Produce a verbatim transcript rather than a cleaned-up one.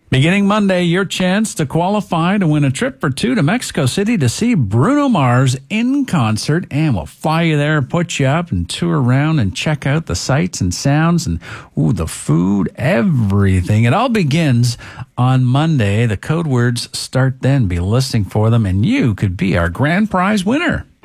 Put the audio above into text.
Beginning Monday, your chance to qualify to win a trip for two to Mexico City to see Bruno Mars in concert. And we'll fly you there, put you up, and tour around and check out the sights and sounds and, ooh, the food, everything. It all begins on Monday. The code words start then. Be listening for them, and you could be our grand prize winner.